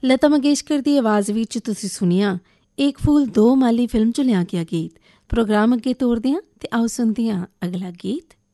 ਲਤਾ ਮੰਗੇਸ਼ਕਰ ਦੀ ਆਵਾਜ਼ ਵਿੱਚ ਤੁਸੀਂ ਸੁਣਿਆ ਏਕ ਫੂਲ ਦੋ ਮਾਲੀ ਫਿਲਮ 'ਚ ਲਿਆ ਗਿਆ ਗੀਤ। ਪ੍ਰੋਗਰਾਮ ਅੱਗੇ ਤੋਰਦੇ ਹਾਂ ਅਤੇ ਆਓ ਸੁਣਦੇ ਹਾਂ ਅਗਲਾ ਗੀਤ।